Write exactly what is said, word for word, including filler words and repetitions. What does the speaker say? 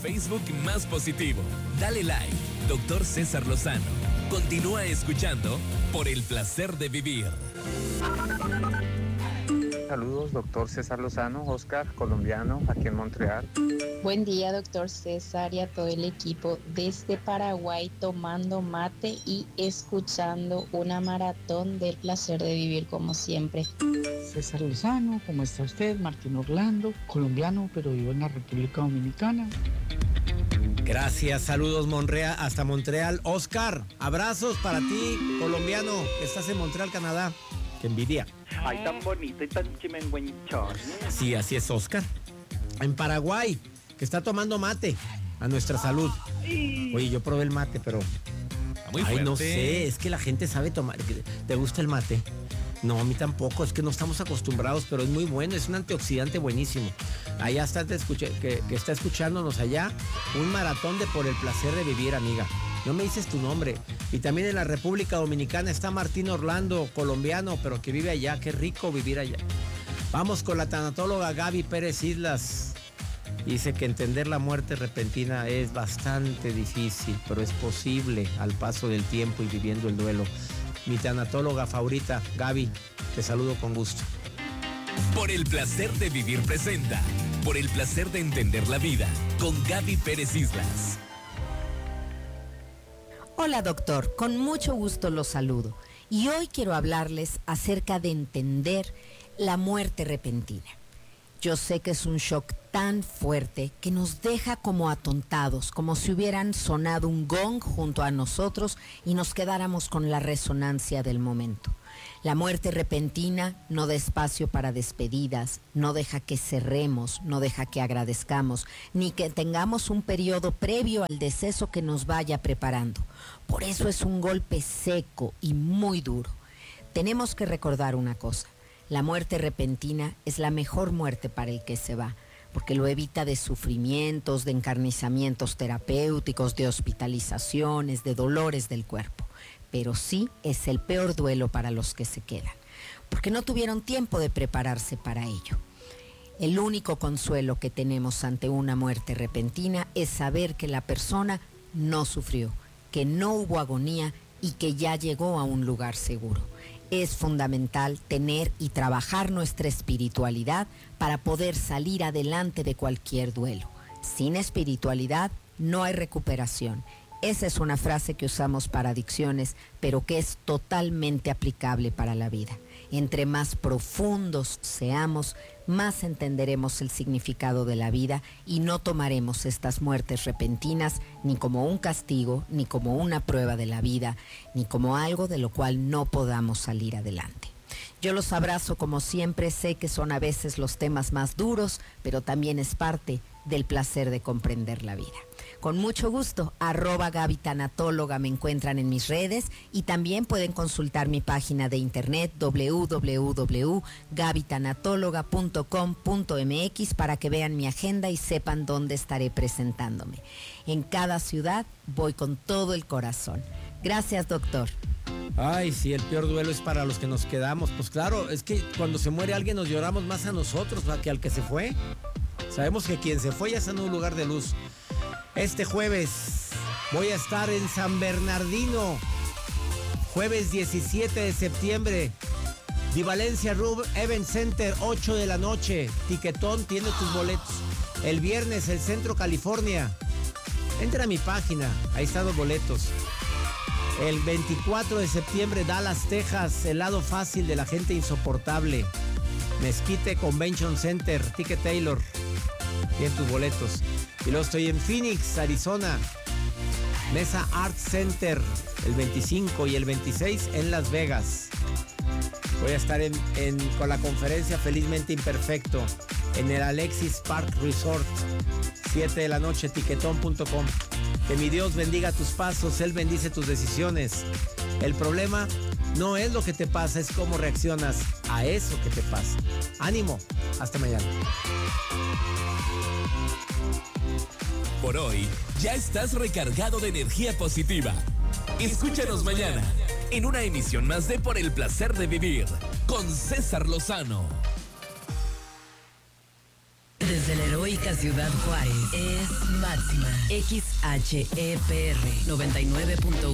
Facebook más positivo. Dale like, doctor César Lozano. Continúa escuchando Por el Placer de Vivir. Saludos, doctor César Lozano, Oscar, colombiano, aquí en Montreal. Buen día, doctor César, y a todo el equipo desde Paraguay, tomando mate y escuchando una maratón del placer de vivir como siempre. César Lozano, ¿cómo está usted? Martín Orlando, colombiano, pero vivo en la República Dominicana. Gracias, saludos Monreal, hasta Montreal. Oscar, abrazos para ti, colombiano, que estás en Montreal, Canadá. Qué envidia. Ay, tan bonito y tan chimenguenchón. Sí, así es, Oscar. En Paraguay, que está tomando mate a nuestra salud. Oye, yo probé el mate, pero... Está muy Ay, fuerte. no sé, es que la gente sabe tomar. ¿Te gusta el mate? No, a mí tampoco, es que no estamos acostumbrados, pero es muy bueno, es un antioxidante buenísimo. Allá está, te escuché, que, que está escuchándonos allá, un maratón de Por el Placer de Vivir, amiga. No me dices tu nombre. Y también en la República Dominicana está Martín Orlando, colombiano, pero que vive allá. Qué rico vivir allá. Vamos con la tanatóloga Gaby Pérez Islas. Dice que entender la muerte repentina es bastante difícil, pero es posible al paso del tiempo y viviendo el duelo. Mi tanatóloga favorita, Gaby, te saludo con gusto. Por el Placer de Vivir presenta Por el Placer de Entender la Vida con Gaby Pérez Islas. Hola doctor, con mucho gusto los saludo y hoy quiero hablarles acerca de entender la muerte repentina. Yo sé que es un shock tan fuerte que nos deja como atontados, como si hubieran sonado un gong junto a nosotros y nos quedáramos con la resonancia del momento. La muerte repentina no da espacio para despedidas, no deja que cerremos, no deja que agradezcamos, ni que tengamos un periodo previo al deceso que nos vaya preparando. Por eso es un golpe seco y muy duro. Tenemos que recordar una cosa. La muerte repentina es la mejor muerte para el que se va, porque lo evita de sufrimientos, de encarnizamientos terapéuticos, de hospitalizaciones, de dolores del cuerpo. Pero sí es el peor duelo para los que se quedan, porque no tuvieron tiempo de prepararse para ello. El único consuelo que tenemos ante una muerte repentina es saber que la persona no sufrió, que no hubo agonía y que ya llegó a un lugar seguro. Es fundamental tener y trabajar nuestra espiritualidad para poder salir adelante de cualquier duelo. Sin espiritualidad no hay recuperación. Esa es una frase que usamos para adicciones, pero que es totalmente aplicable para la vida. Entre más profundos seamos, más entenderemos el significado de la vida y no tomaremos estas muertes repentinas ni como un castigo, ni como una prueba de la vida, ni como algo de lo cual no podamos salir adelante. Yo los abrazo como siempre, sé que son a veces los temas más duros, pero también es parte del placer de comprender la vida. Con mucho gusto, arroba Gaby Tanatóloga me encuentran en mis redes y también pueden consultar mi página de internet doble u doble u doble u punto gaby tanatóloga punto com punto m x para que vean mi agenda y sepan dónde estaré presentándome. En cada ciudad voy con todo el corazón. Gracias, doctor. Ay, sí, el peor duelo es para los que nos quedamos. Pues claro, es que cuando se muere alguien nos lloramos más a nosotros, ¿va? Que al que se fue. Sabemos que quien se fue ya está en un lugar de luz. Este jueves voy a estar en San Bernardino, jueves diecisiete de septiembre, Di Valencia Rub Event Center, ocho de la noche. Tiquetón tiene tus boletos. El viernes, el Centro California. Entra a mi página, ahí están los boletos. El veinticuatro de septiembre, Dallas, Texas, el lado fácil de la gente insoportable. Mezquite Convention Center, Ticket Taylor. Tienen tus boletos. Y luego estoy en Phoenix, Arizona. Mesa Art Center, el veinticinco y el veintiséis en Las Vegas. Voy a estar en, en, con la conferencia Felizmente Imperfecto en el Alexis Park Resort, siete de la noche, tiquetón punto com. Que mi Dios bendiga tus pasos, Él bendice tus decisiones. El problema no es lo que te pasa, es cómo reaccionas a eso que te pasa. Ánimo, hasta mañana. Por hoy, ya estás recargado de energía positiva. Escúchanos mañana en una emisión más de Por el Placer de Vivir con César Lozano. Desde la heroica Ciudad Juárez es Máxima X H E P R noventa y nueve punto